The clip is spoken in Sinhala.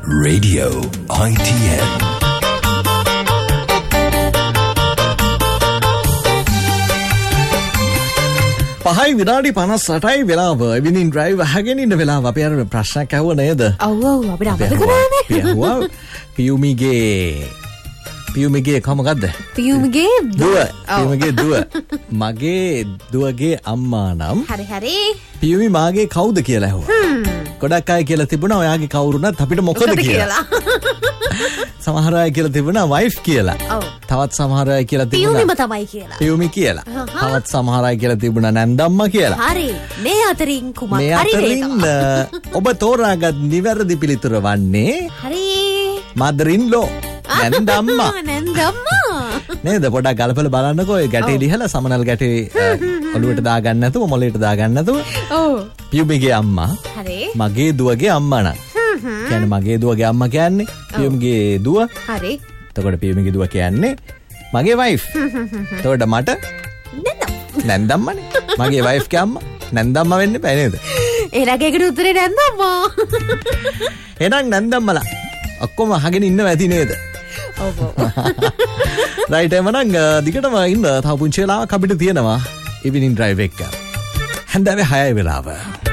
Radio ITN. පහයි විනාඩි 58යි වෙලාව. ඉවිනින් ඩ්‍රයිව් අහගෙන ඉන්න වෙලාව. අපි අර ප්‍රශ්නයක් අහුවා නේද? ඔව් අපිට අමතක කරානේ. පියුමිගේ කමකද්ද? පියුමිගේ දුව. මගේ දුවගේ අම්මා නම් හරි. පියුමි මාගේ කවුද කියලා ඇහුවා. ගොඩක් අය කියලා තිබුණා ඔයාගේ කවුරුණත් අපිට මොකද කියලා. සමහර අය කියලා තිබුණා වයිෆ් කියලා. තවත් සමහර අය කියලා තිබුණා පියුමිම තමයි කියලා. පියුමි කියලා. තවත් සමහර අය කියලා තිබුණා නැන්දම්මා කියලා. හරි. මේ අතරින් කුමක් හරි අතරින් ඔබ තෝරාගත් නිවැරදි පිළිතුර වන්නේ හරි. මදරින්ලෝ නැන්දම්මා. නේද? පොඩක් ගලපලා බලන්නකෝ ඒ ගැටේ ලිහලා සමනල් ගැටේ ඔලුවට දාගන්න නැතුව මොළයට දාගන්න නැතුව. ඔව්. පියුමිගේ අම්මා. හරි. මගේ දුවගේ අම්මා නම්. කියන්නේ මගේ දුවගේ අම්මා කියන්නේ පියුමිගේ දුව. හරි. එතකොට පියුමිගේ දුව කියන්නේ මගේ වයිෆ්. එතකොට මට නැන්දම්මනේ. මගේ වයිෆ් ගේ අම්මා නැන්දම්මා වෙන්න බෑ නේද? ඒකට උත්තරේ නැන්දම්මා. එහෙනම් නැන්දම්මලා ඔක්කොම අහගෙන ඉන්නව ඇති නේද? ඔව්. රයිට් එමනම් දිගටම ඉන්න තව පුංචි වෙලාවක් අපිට තියෙනවා ඉවිනින් ඩ්‍රයිව් එක. හන්දෑවේ 6 වෙලාව.